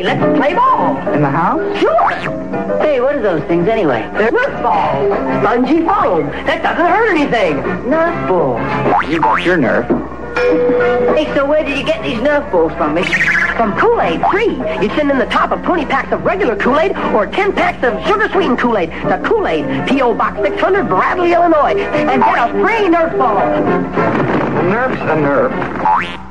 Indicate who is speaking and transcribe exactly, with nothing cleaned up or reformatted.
Speaker 1: Hey, let's play ball.
Speaker 2: In the house?
Speaker 1: Sure.
Speaker 3: Hey, what are those things anyway?
Speaker 1: They're Nerf balls. Spongy foam. That doesn't hurt anything.
Speaker 3: Nerf balls.
Speaker 2: You got your nerf.
Speaker 3: Hey, so where did you get these Nerf balls from, Mick?
Speaker 1: From Kool-Aid, free. You send in the top of twenty packs of regular Kool-Aid or ten packs of sugar-sweetened Kool-Aid to Kool-Aid, P O Box six hundred, Bradley, Illinois, and get a free Nerf ball.
Speaker 2: A nerf's a nerf.